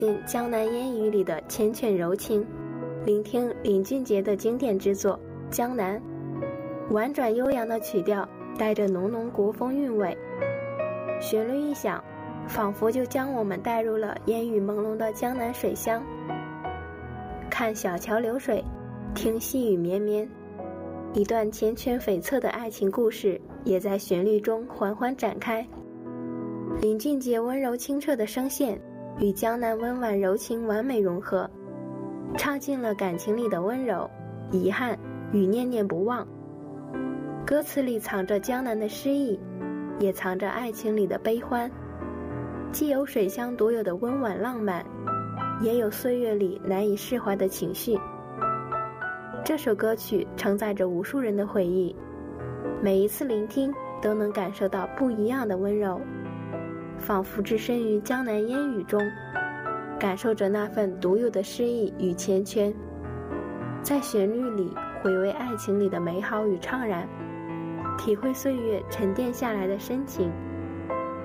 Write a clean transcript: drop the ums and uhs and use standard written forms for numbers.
江南烟雨里的缱绻柔情，聆听林俊杰的经典之作《江南》。婉转悠扬的曲调带着浓浓国风韵味，旋律一响，仿佛就将我们带入了烟雨朦胧的江南水乡。看小桥流水，听细雨绵绵，一段缱绻悱恻的爱情故事也在旋律中缓缓展开。林俊杰温柔清澈的声线与江南温婉柔情完美融合，唱尽了感情里的温柔、遗憾与念念不忘。歌词里藏着江南的诗意，也藏着爱情里的悲欢，既有水乡独有的温婉浪漫，也有岁月里难以释怀的情绪。这首歌曲承载着无数人的回忆，每一次聆听都能感受到不一样的温柔，仿佛置身于江南烟雨中，感受着那份独有的诗意与缱绻，在旋律里回味爱情里的美好与怅然，体会岁月沉淀下来的深情。